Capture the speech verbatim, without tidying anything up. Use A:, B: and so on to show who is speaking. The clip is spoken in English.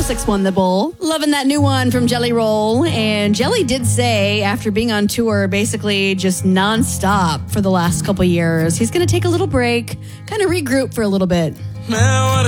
A: Six won the bowl. Loving that new one from Jelly Roll. And Jelly did say, after being on tour basically just nonstop for the last couple years, he's going to take a little break, kind of regroup for a little bit.
B: Now